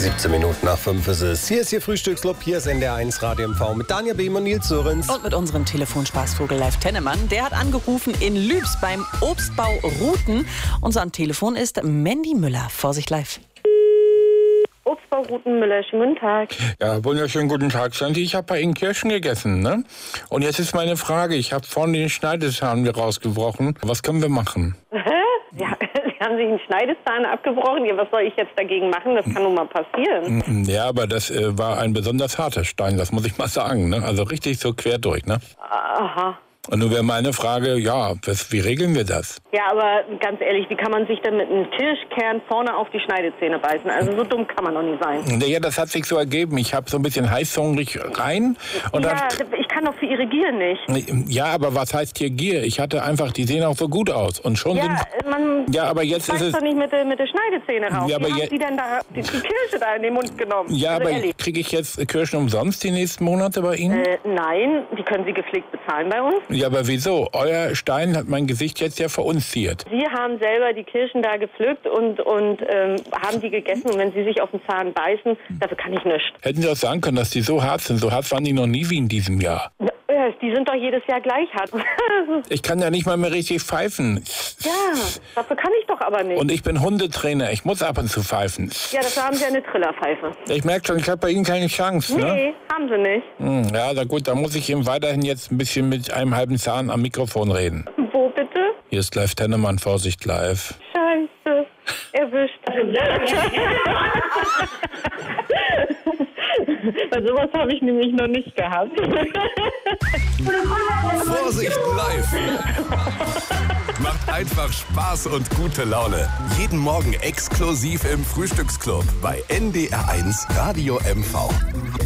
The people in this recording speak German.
17 Minuten nach 5 ist es. Hier ist Ihr Frühstücksclub, hier ist NDR1 Radio MV mit Danja Behm und Nils Sörensen. Und mit unserem Telefonspaßvogel Live Tennemann. Der hat angerufen in Lübs beim Obstbau Ruten. Unser am Telefon ist Mandy Müller. Vorsicht live. Obstbau Ruten Müller, schönen guten Tag. Ja, wunderschönen guten Tag, Sandy. Ich habe bei Ihnen Kirschen gegessen, ne? Und jetzt ist meine Frage, ich habe vorne den Schneidezahn mir rausgebrochen. Was können wir machen? Ja, Sie haben sich einen Schneidezahn abgebrochen. Ja, was soll ich jetzt dagegen machen? Das kann nun mal passieren. Ja, aber das war ein besonders harter Stein, das muss ich mal sagen, ne? Also richtig so quer durch, ne? Aha. Und nun wäre meine Frage, ja, wie regeln wir das? Ja, aber ganz ehrlich, wie kann man sich denn mit einem Kirschkern vorne auf die Schneidezähne beißen? Also so dumm kann man doch nicht sein. Ja, das hat sich so ergeben. Ich habe so ein bisschen heißhungrig rein. Und ja, ich kann doch für Ihre Gier nicht. Ja, aber was heißt hier Gier? Ich hatte einfach, die sehen auch so gut aus. Und schon Ja, aber jetzt ist es doch nicht mit der Schneidezähne raus. Ja, aber wie haben Sie denn da die Kirsche da in den Mund genommen? Ja, also aber kriege ich jetzt Kirschen umsonst die nächsten Monate bei Ihnen? Nein, die können Sie gepflegt bezahlen bei uns. Ja, aber wieso? Euer Stein hat mein Gesicht jetzt ja verunziert. Sie haben selber die Kirschen da gepflückt und haben die gegessen. Und wenn Sie sich auf den Zahn beißen, dafür kann ich nichts. Hätten Sie auch sagen können, dass die so hart sind. So hart waren die noch nie wie in diesem Jahr. Ja, die sind doch jedes Jahr gleich hart. Ich kann ja nicht mal mehr richtig pfeifen. Ja, dafür kann ich doch aber nicht. Und ich bin Hundetrainer. Ich muss ab und zu pfeifen. Ja, dafür haben Sie eine Trillerpfeife. Ich merke schon, ich habe bei Ihnen keine Chance. Nee, ne? haben Sie nicht. Ja, na gut, dann muss ich ihm weiterhin jetzt ein bisschen mit einem halben Zahn am Mikrofon reden. Wo bitte? Hier ist Live Tennemann, Vorsicht live. Scheiße, erwischt. Bei sowas habe ich nämlich noch nicht gehabt. Vorsicht live! Macht einfach Spaß und gute Laune. Jeden Morgen exklusiv im Frühstücksclub bei NDR1 Radio MV.